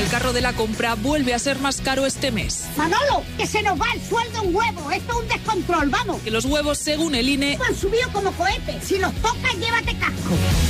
El carro de la compra vuelve a ser más caro este mes. Manolo, que se nos va el sueldo en huevo. Esto es un descontrol, vamos. Que los huevos, según el INE, han subido como cohete. Si los tocas, llévate casco.